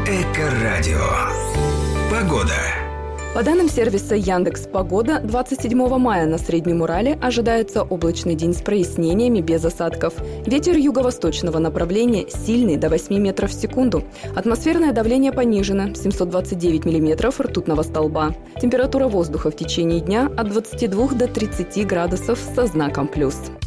Эко-радио. Погода. По данным сервиса Яндекс.Погода, 27 мая на Среднем Урале ожидается облачный день с прояснениями без осадков. Ветер юго-восточного направления сильный до 8 метров в секунду. Атмосферное давление понижено – 729 миллиметров ртутного столба. Температура воздуха в течение дня от 22 до 30 градусов со знаком плюс.